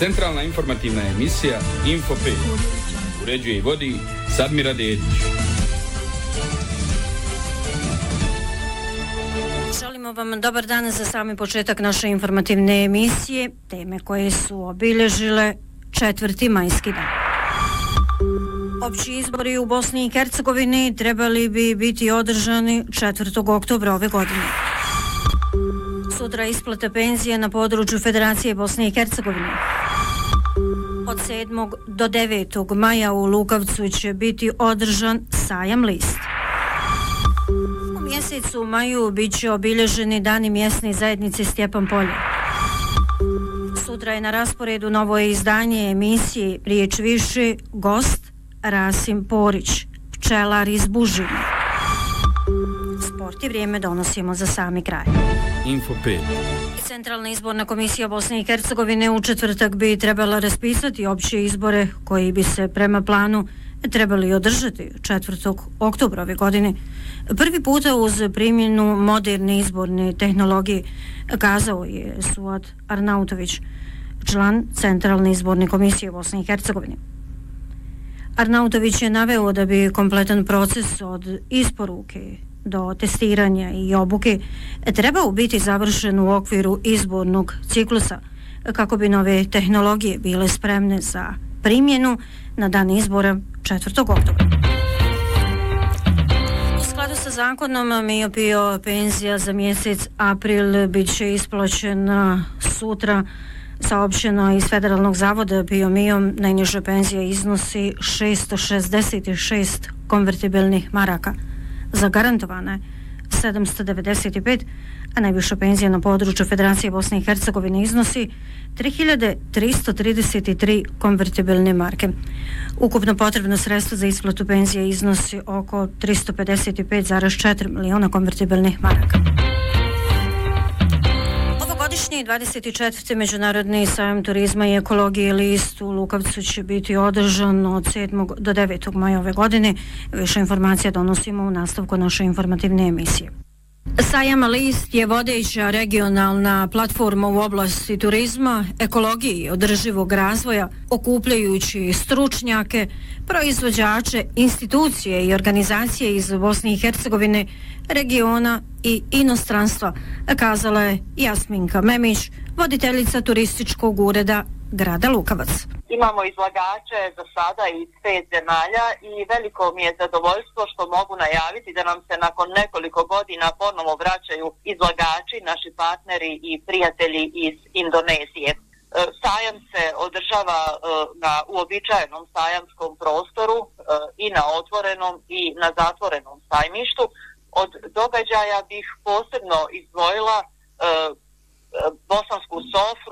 Centralna informativna emisija Info 5. Uređuje i vodi Sadmira Dedić. Želimo vam dobar dan za sami početak naše informativne emisije. Teme koje su obilježile 4. majski dan. Opći izbori u Bosni i Hercegovini trebali bi biti održani 4. oktobra ove godine. Sutra isplate penzije na području Federacije Bosne i Hercegovine. Od 7. do 9. maja u Lukavcu će biti održan sajam list. U mjesecu maju bit će obilježeni dani mjesne zajednice Stjepan Polje. Sutra je na rasporedu novo izdanje emisije Riječ više, gost Rasim Porić, pčelar iz Bužina. Sport i vrijeme donosimo za sami kraj. Info 5. Centralna izborna komisija Bosne i Hercegovine u četvrtak bi trebala raspisati opće izbore koji bi se prema planu trebali održati 4. oktobra ove godine. Prvi puta uz primjenu moderne izborne tehnologije, kazao je Suad Arnautović, član Centralne izborne komisije Bosne i Hercegovine. Arnautović je naveo da bi kompletan proces od isporuke do testiranja i obuke trebao biti završen u okviru izbornog ciklusa kako bi nove tehnologije bile spremne za primjenu na dan izbora 4. oktobra. U skladu sa zakonom MIOPIO penzija za mjesec april bit će isplaćena sutra. Saopšteno iz Federalnog zavoda PIO-MIO najniža penzija iznosi 666 konvertibilnih maraka. Zagarantovana je 795, a najviša penzija na području Federacije Bosne i Hercegovine iznosi 3333 konvertibilne marke. Ukupno potrebno sredstvo za isplatu penzije iznosi oko 355,4 miliona konvertibilnih maraka. Ovogodišnji 24. Međunarodni sajam turizma i ekologije list u Lukavcu će biti održan od 7. do 9. maja ove godine. Više informacija donosimo u nastavku naše informativne emisije. Sajam list je vodeća regionalna platforma u oblasti turizma, ekologije i održivog razvoja, okupljajući stručnjake, proizvođače, institucije i organizacije iz Bosne i Hercegovine, regiona i inostranstva, kazala je Jasminka Memić, voditeljica turističkog ureda grada Lukavac. Imamo izlagače za sada iz 5 zemalja i veliko mi je zadovoljstvo što mogu najaviti da nam se nakon nekoliko godina ponovo vraćaju izlagači, naši partneri i prijatelji iz Indonezije. Sajam se održava na uobičajenom sajamskom prostoru i na otvorenom i na zatvorenom sajmištu. Od događaja bih posebno izdvojila Bosansku sofru